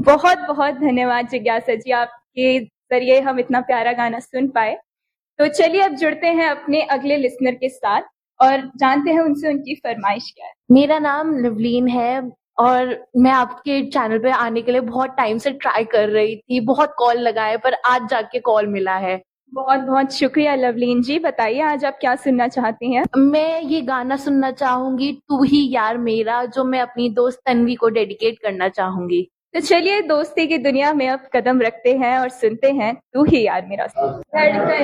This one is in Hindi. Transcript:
बहुत बहुत धन्यवाद जिज्ञासा जी, आपके जरिए हम इतना प्यारा गाना सुन पाए। तो चलिए अब जुड़ते हैं अपने अगले लिसनर के साथ और जानते हैं उनसे उनकी फरमाइश क्या है। मेरा नाम लवलीन है और मैं आपके चैनल पे आने के लिए बहुत टाइम से ट्राई कर रही थी, बहुत कॉल लगाए पर आज जाके कॉल मिला है। बहुत बहुत शुक्रिया लवलीन जी। बताइए आज आप क्या सुनना चाहती हैं? मैं ये गाना सुनना चाहूंगी, तू ही यार मेरा, जो मैं अपनी दोस्त तन्वी को डेडिकेट करना चाहूंगी। तो चलिए दोस्ती की दुनिया में अब कदम रखते हैं और सुनते हैं तू ही यार मेरा। धड़कन